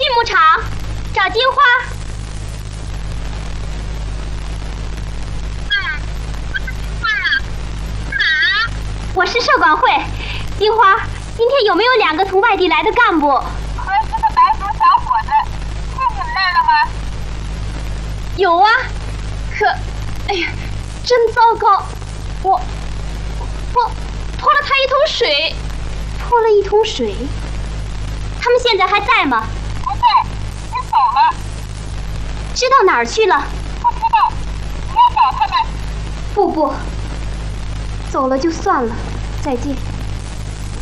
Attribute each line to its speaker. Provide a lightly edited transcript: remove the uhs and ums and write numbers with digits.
Speaker 1: 牧场，找金花。
Speaker 2: 我是金花啊，干嘛？
Speaker 1: 我是社管会，金花，今天有没有2个从外地来的干部？
Speaker 2: 和一个白族小伙子，是你们那儿的吗？
Speaker 1: 有啊，可，哎呀，真糟糕，我泼了他一桶水，泼了一桶水。他们现在还在吗？
Speaker 2: 不在，先走了。
Speaker 1: 知道哪儿去了？
Speaker 2: 不知道，你要找他们。
Speaker 1: 不，走了就算了，再见。